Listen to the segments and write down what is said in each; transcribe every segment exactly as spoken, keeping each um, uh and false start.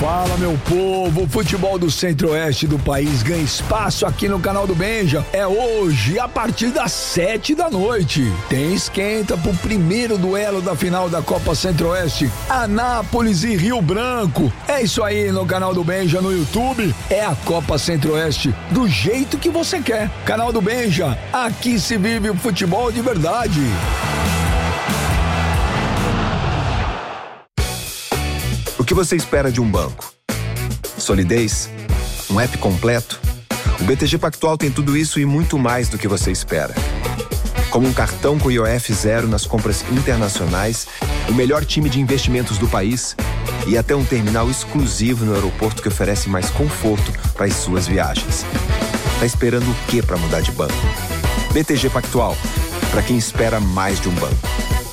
Fala, meu povo, o futebol do centro-oeste do país ganha espaço aqui no canal do Benja. É hoje, a partir das sete da noite. Tem esquenta pro primeiro duelo da final da Copa Centro-Oeste, Anápolis e Rio Branco. É isso aí no canal do Benja no YouTube. É a Copa Centro-Oeste do jeito que você quer. Canal do Benja, aqui se vive o futebol de verdade. O que você espera de um banco? Solidez? Um app completo? O B T G Pactual tem tudo isso e muito mais do que você espera. Como um cartão com I O F zero nas compras internacionais, o melhor time de investimentos do país e até um terminal exclusivo no aeroporto que oferece mais conforto para as suas viagens. Tá esperando o que para mudar de banco? B T G Pactual, para quem espera mais de um banco.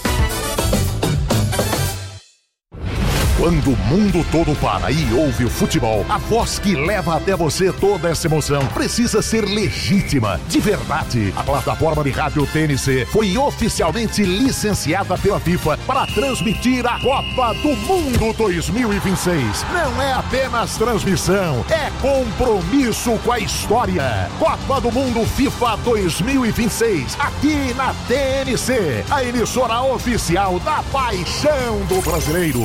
Quando o mundo todo para e ouve o futebol, a voz que leva até você toda essa emoção precisa ser legítima, de verdade. A plataforma de rádio T N C foi oficialmente licenciada pela FIFA para transmitir a Copa do Mundo dois mil e vinte e seis. Não é apenas transmissão, é compromisso com a história. Copa do Mundo FIFA dois mil e vinte e seis, aqui na T N C, a emissora oficial da paixão do brasileiro.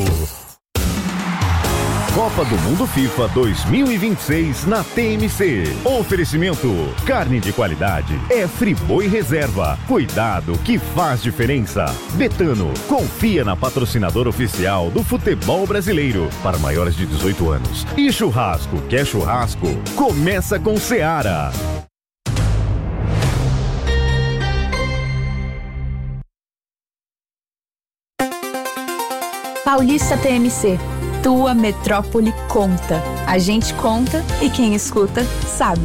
Copa do Mundo FIFA dois mil e vinte e seis na T M C. Oferecimento: carne de qualidade é Friboi Reserva. Cuidado que faz diferença. Betano, confia na patrocinadora oficial do futebol brasileiro para maiores de dezoito anos. E churrasco, quer churrasco? Começa com Seara. Paulista T M C. Tua metrópole conta. A gente conta e quem escuta sabe.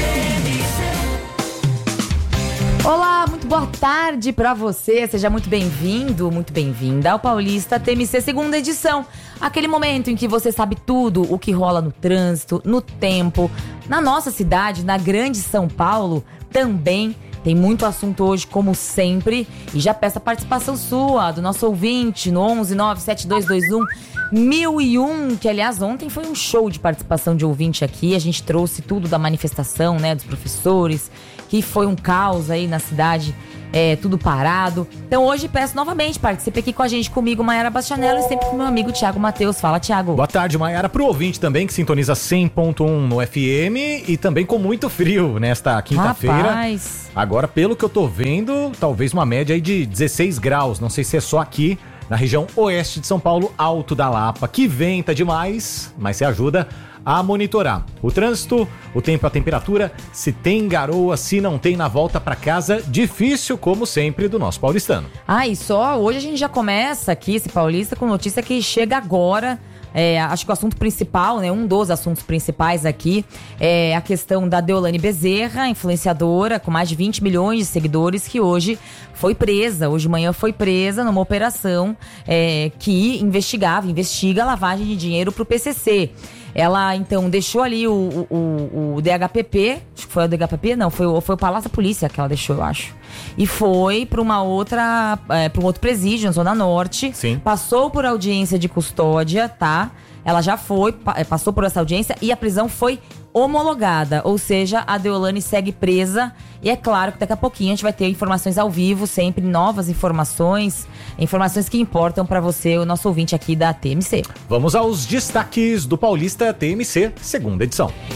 Olá, muito boa tarde pra você. Seja muito bem-vindo, muito bem-vinda ao Paulista T M C segunda edição. Aquele momento em que você sabe tudo o que rola no trânsito, no tempo, na nossa cidade, na grande São Paulo também. Tem muito assunto hoje, como sempre, e já peço a participação sua, do nosso ouvinte, no onze nove sete dois dois um mil e um, que aliás ontem foi um show de participação de ouvinte aqui. A gente trouxe tudo da manifestação, né, dos professores, que foi um caos aí na cidade, é, tudo parado. Então hoje peço novamente, participe aqui com a gente, comigo, Maiara Bastianello, e sempre com meu amigo Thiago Matheus. Fala, Thiago. Boa tarde, Maiara, pro ouvinte também, que sintoniza cem ponto um no F M e também com muito frio nesta quinta-feira. Rapaz. Agora, pelo que eu tô vendo, talvez uma média aí de dezesseis graus, não sei se é só aqui, na região oeste de São Paulo, Alto da Lapa, que venta demais, mas se ajuda a monitorar o trânsito, o tempo, a temperatura, se tem garoa, se não tem na volta para casa, difícil como sempre do nosso paulistano. Ah, e só hoje a gente já começa aqui esse Paulista com notícia que chega agora. É, acho que o assunto principal, né, um dos assuntos principais aqui é a questão da Deolane Bezerra, influenciadora com mais de vinte milhões de seguidores, que hoje foi presa, hoje de manhã foi presa numa operação é, que investigava, investiga a lavagem de dinheiro para o P C C. Ela, então, deixou ali o, o, o D H P P, acho que foi o D H P P, não, foi, foi o Palácio da Polícia que ela deixou, eu acho. E foi para uma outra, é, para um outro presídio na Zona Norte. Sim. Passou por audiência de custódia, tá? Ela já foi, passou por essa audiência e a prisão foi homologada, ou seja, a Deolane segue presa. E é claro que daqui a pouquinho a gente vai ter informações ao vivo, sempre novas informações, informações que importam para você, o nosso ouvinte aqui da T M C. Vamos aos destaques do Paulista T M C, segunda edição.